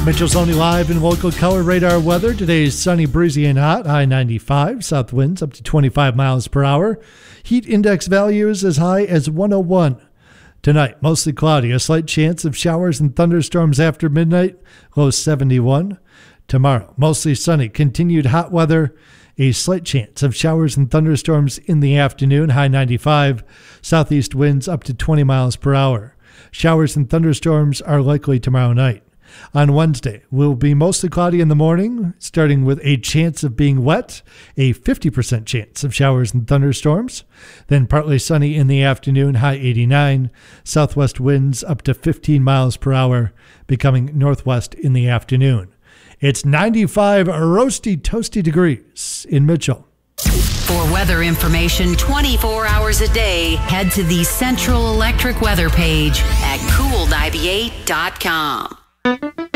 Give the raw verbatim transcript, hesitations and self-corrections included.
Mitchell's Only Live and local color radar weather. Today is sunny, breezy, and hot. High ninety-five. South winds up to twenty-five miles per hour. Heat index values as high as one oh one. Tonight, mostly cloudy. A slight chance of showers and thunderstorms after midnight. Low seventy-one. Tomorrow, mostly sunny. Continued hot weather. A slight chance of showers and thunderstorms in the afternoon. High ninety-five. Southeast winds up to twenty miles per hour. Showers and thunderstorms are likely tomorrow night. On Wednesday, will be mostly cloudy in the morning, starting with a chance of being wet, a fifty percent chance of showers and thunderstorms. Then partly sunny in the afternoon, high eighty-nine. Southwest winds up to fifteen miles per hour, becoming northwest in the afternoon. It's ninety-five roasty, toasty degrees in Mitchell. For weather information twenty-four hours a day, head to the Central Electric weather page at cool ninety-eight dot com.